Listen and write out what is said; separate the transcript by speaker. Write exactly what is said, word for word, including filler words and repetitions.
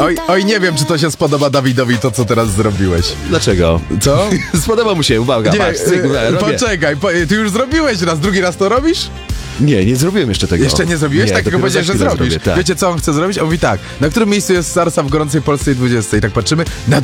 Speaker 1: Oj, oj, nie wiem, czy to się spodoba Dawidowi, to co teraz zrobiłeś.
Speaker 2: Dlaczego?
Speaker 1: Co?
Speaker 2: Spodoba mu się, uwaga,
Speaker 1: Nie,
Speaker 2: patrz, cyk,
Speaker 1: y,
Speaker 2: robię.
Speaker 1: poczekaj, po, ty już zrobiłeś raz, drugi raz to robisz?
Speaker 2: Nie, nie zrobiłem jeszcze tego.
Speaker 1: Jeszcze nie zrobiłeś?
Speaker 2: Nie,
Speaker 1: Tak, tylko
Speaker 2: dopiero za
Speaker 1: powiedziałeś, że
Speaker 2: chwilę
Speaker 1: zrobisz.
Speaker 2: zrobię, tak.
Speaker 1: Wiecie, co on chce zrobić? On mówi tak, na którym miejscu jest Sarsa w gorącej Polsce dwudziestej? Tak patrzymy, na